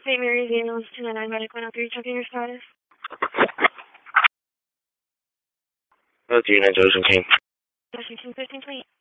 St. Mary's Ambulance 299 Medic 103, checking your status. Oh, do you know Joseph King? Washington 1528.